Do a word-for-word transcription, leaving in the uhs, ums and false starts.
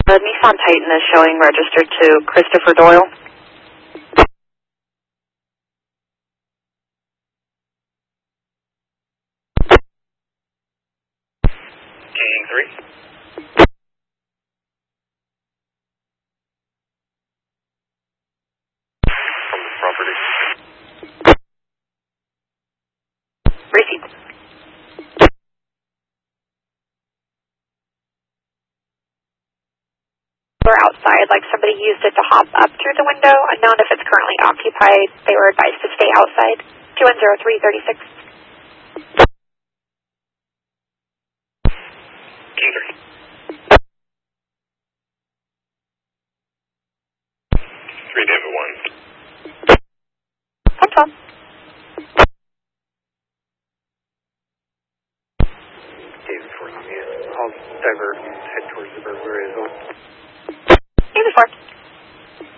The Nissan Titan is showing registered to Christopher Doyle. King three. From the property. Receipt. We're outside, like somebody used it to hop up through the window. Unknown if it's currently occupied. They were advised to stay outside. two one zero three three six. King three. Three David one. That's all. David four, I'll divert, head towards the burglary as well.